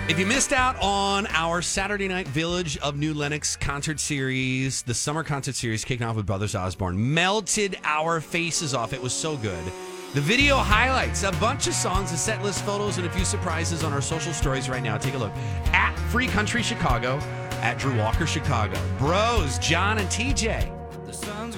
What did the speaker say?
If you missed out on our Saturday Night Village of New Lenox concert series, the summer concert series kicking off with Brothers Osborne, melted our faces off. It was so good. The video highlights a bunch of songs, a set list photos, and a few surprises on our social stories right now. Take a look. At Free Country Chicago, at Drew Walker Chicago. Bros, John and TJ.